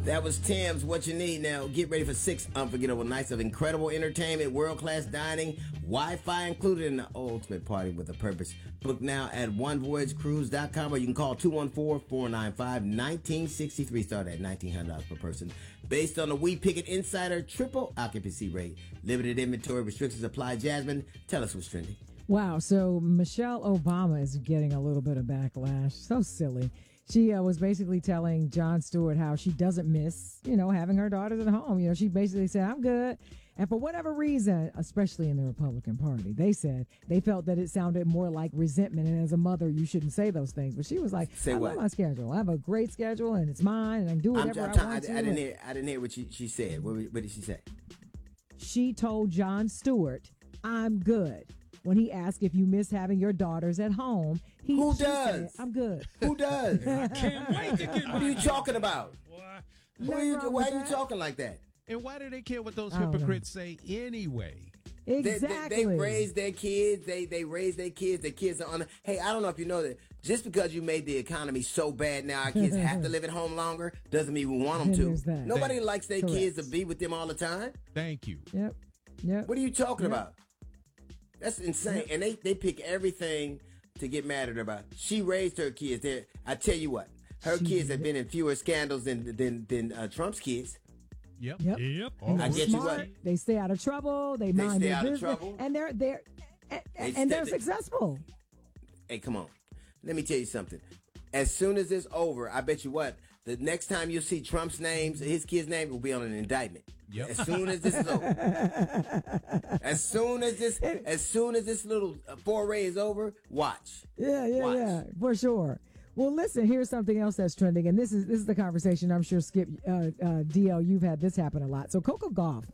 That was Tim's What You Need. Now, get ready for 6 unforgettable nights of incredible entertainment, world-class dining, Wi-Fi included in the ultimate party with a purpose. Book now at onevoyagecruise.com or you can call 214-495-1963. Start at $1,900 per person. Based on the We Pick It Insider triple occupancy rate. Limited inventory restrictions apply. Jasmine, tell us what's trending. Wow, so Michelle Obama is getting a little bit of backlash. So silly. She was basically telling Jon Stewart how she doesn't miss, having her daughters at home. She basically said, I'm good. And for whatever reason, especially in the Republican Party, they said they felt that it sounded more like resentment. And as a mother, you shouldn't say those things. But she was like, I love my schedule. I have a great schedule and it's mine and I can do whatever I want to. I didn't hear what she said. What did she say? She told Jon Stewart, I'm good. When he asked if you miss having your daughters at home, Who said, does? I'm good. Who does? I can't wait to get What are you talking about? Why Why are you talking like that? And why do they care what those hypocrites say anyway? Exactly. They raise their kids. They raise their kids. Their kids are on. Hey, I don't know if you know that just because you made the economy so bad now our kids have to live at home longer doesn't mean we want them to. Nobody likes their kids to be with them all the time. Thank you. Yep. What are you talking about? That's insane. And they pick everything to get mad at her about. She raised her kids. I tell you what, her kids have been in fewer scandals than Trump's kids. Yep. And I get smart. you what. They stay out of trouble. They mind stay their out of business, trouble. and they're successful. Hey, come on. Let me tell you something. As soon as it's over, I bet you what, the next time you see Trump's names, his kid's name will be on an indictment. Yep. As soon as this is over. as soon as this little foray is over, watch. Yeah, for sure. Well, listen, here's something else that's trending, and this is the conversation I'm sure, Skip, DL, you've had this happen a lot. So Coco Gauff,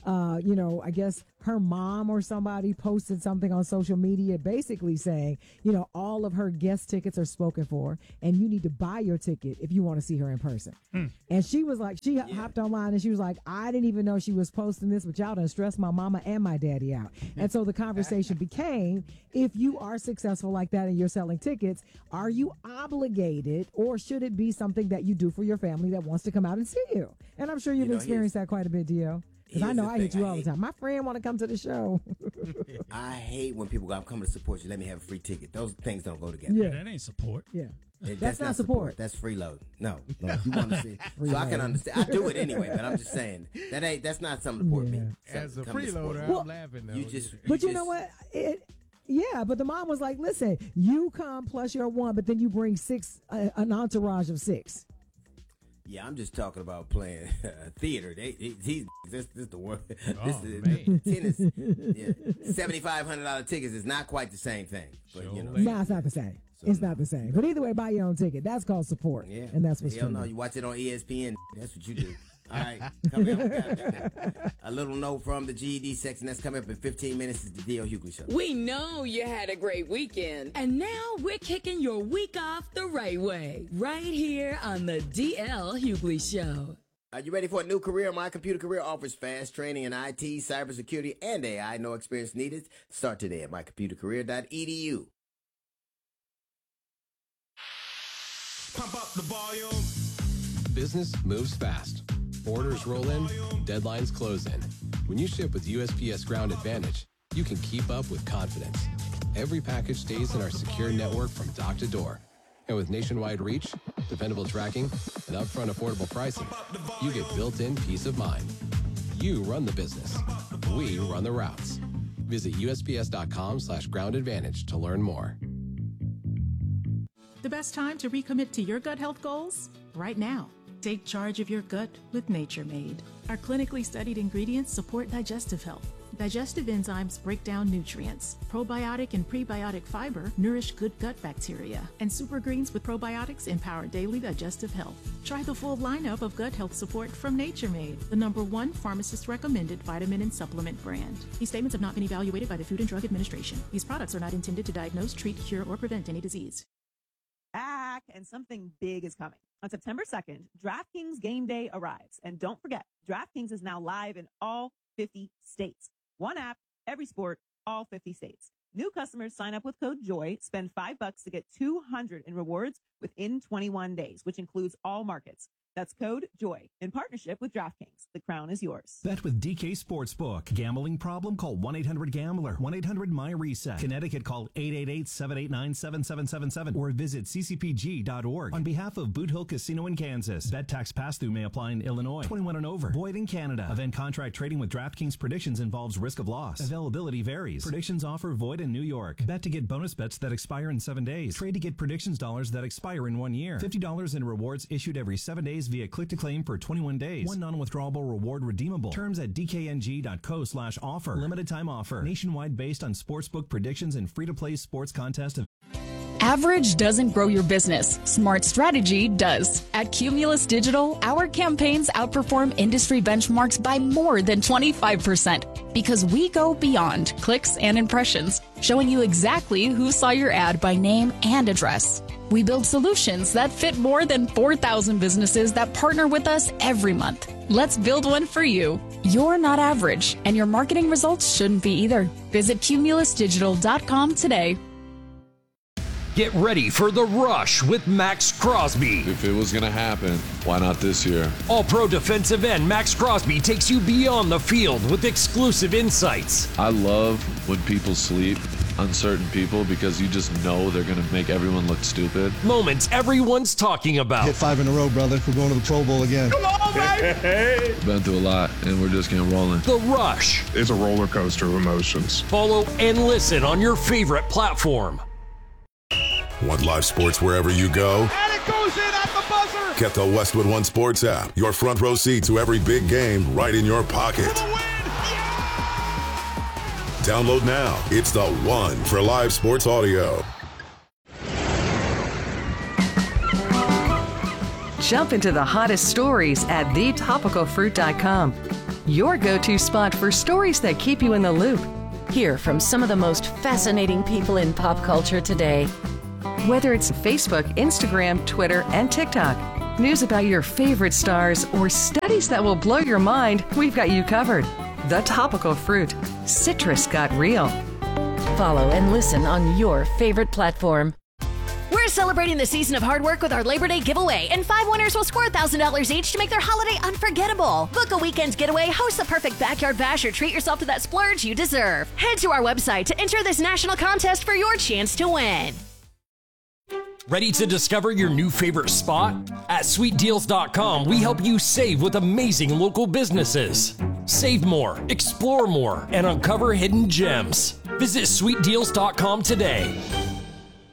I guess her mom or somebody posted something on social media basically saying, all of her guest tickets are spoken for and you need to buy your ticket if you want to see her in person. And she was like, hopped online and she was like, I didn't even know she was posting this, but y'all done stressed my mama and my daddy out. And so the conversation became, if you are successful like that and you're selling tickets, are you obligated or should it be something that you do for your family that wants to come out and see you? And I'm sure you've experienced that quite a bit, Dio. Because I know I hit you all the time. My friend want to come to the show. I hate when people go, I'm coming to support you. Let me have a free ticket. Those things don't go together. Yeah, that ain't support. Yeah. That's not support. That's freeload. No. You want to see. So I can understand. I do it anyway, but I'm just saying that's not something to support me. As a freeloader, I'm laughing though. You know what? But the mom was like, listen, you come plus your one, but then you bring six, an entourage of six. Yeah, I'm just talking about playing theater. This is the word. Tennis. Yeah, $7,500 tickets is not quite the same thing. But no, it's not the same. It's not the same. But either way, buy your own ticket. That's called support. Yeah, and that's what's true. No, you watch it on ESPN. That's what you do. All right, coming up. A little note from the GED section that's coming up in 15 minutes is the D.L. Hughley Show. We know you had a great weekend, and now we're kicking your week off the right way, right here on the D.L. Hughley Show. Are you ready for a new career? My Computer Career offers fast training in IT, cybersecurity, and AI. No experience needed. Start today at mycomputercareer.edu. Pump up the volume. Business moves fast. Orders roll in, deadlines close in. When you ship with USPS Ground Advantage, you can keep up with confidence. Every package stays in our secure network from dock to door. And with nationwide reach, dependable tracking, and upfront affordable pricing, you get built-in peace of mind. You run the business. We run the routes. Visit USPS.com/groundadvantage to learn more. The best time to recommit to your gut health goals? Right now. Take charge of your gut with Nature Made. Our clinically studied ingredients support digestive health. Digestive enzymes break down nutrients. Probiotic and prebiotic fiber nourish good gut bacteria. And super greens with probiotics empower daily digestive health. Try the full lineup of gut health support from Nature Made, the #1 pharmacist-recommended vitamin and supplement brand. These statements have not been evaluated by the Food and Drug Administration. These products are not intended to diagnose, treat, cure, or prevent any disease. Back, and something big is coming. On September 2nd, DraftKings Game Day arrives. And don't forget, DraftKings is now live in all 50 states. One app, every sport, all 50 states. New customers sign up with code JOY, spend $5 to get $200 in rewards within 21 days, which includes all markets. That's code JOY in partnership with DraftKings. The crown is yours. Bet with DK Sportsbook. Gambling problem? Call 1-800-GAMBLER. 1-800-MY-RESET. Connecticut, call 888-789-7777 or visit ccpg.org. On behalf of Boot Hill Casino in Kansas, bet tax pass-through may apply in Illinois. 21 and over. Void in Canada. Event contract trading with DraftKings Predictions involves risk of loss. Availability varies. Predictions offer void in New York. Bet to get bonus bets that expire in 7 days. Trade to get predictions dollars that expire in 1 year. $50 in rewards issued every 7 days via click-to-claim for 21 days. One non-withdrawable reward redeemable. Terms at dkng.co/offer. Limited time offer. Nationwide based on sportsbook predictions and free-to-play sports contest. Average doesn't grow your business. Smart strategy does. At Cumulus Digital, our campaigns outperform industry benchmarks by more than 25% because we go beyond clicks and impressions, showing you exactly who saw your ad by name and address. We build solutions that fit more than 4,000 businesses that partner with us every month. Let's build one for you. You're not average, and your marketing results shouldn't be either. Visit cumulusdigital.com today. Get ready for The Rush with Max Crosby. If it was going to happen, why not this year? All-pro defensive end Max Crosby takes you beyond the field with exclusive insights. I love when people sleep on certain people because you just know they're going to make everyone look stupid. Moments everyone's talking about. Hit 5 in a row, brother. We're going to the Pro Bowl again. Come on, baby! Been through a lot, and we're just getting rolling. The Rush. It's a roller coaster of emotions. Follow and listen on your favorite platform. Want live sports wherever you go? And it goes in at the buzzer! Get the Westwood One Sports app. Your front row seat to every big game right in your pocket. For the win! Yeah! Download now. It's the one for live sports audio. Jump into the hottest stories at thetopicalfruit.com. Your go-to spot for stories that keep you in the loop. Hear from some of the most fascinating people in pop culture today. Whether it's Facebook, Instagram, Twitter, and TikTok, news about your favorite stars, or studies that will blow your mind, we've got you covered. The Topical Fruit. Citrus got real. Follow and listen on your favorite platform. We're celebrating the season of hard work with our Labor Day giveaway, and 5 winners will score $1,000 each to make their holiday unforgettable. Book a weekend's getaway, host the perfect backyard bash, or treat yourself to that splurge you deserve. Head to our website to enter this national contest for your chance to win. Ready to discover your new favorite spot? At sweetdeals.com, we help you save with amazing local businesses. Save more, explore more, and uncover hidden gems. Visit sweetdeals.com today.